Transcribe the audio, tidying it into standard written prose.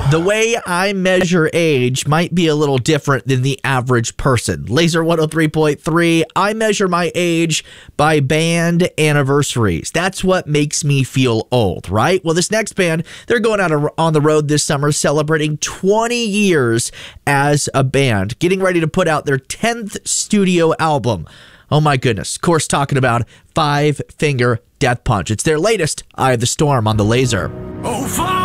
The way I measure age might be a little different than the average person. Laser 103.3, I measure my age by band anniversaries. That's what makes me feel old, right? Well, this next band, they're going out on the road this summer celebrating 20 years as a band, getting ready to put out their 10th studio album. Oh my goodness. Of course, talking about Five Finger Death Punch. It's their latest, Eye of the Storm, on the Laser. Oh,